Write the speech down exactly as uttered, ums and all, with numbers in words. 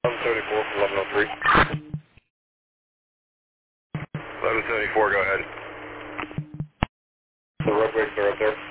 seventy-four for eleven oh three. eleven seventy-four, go ahead. The road brakes are up there.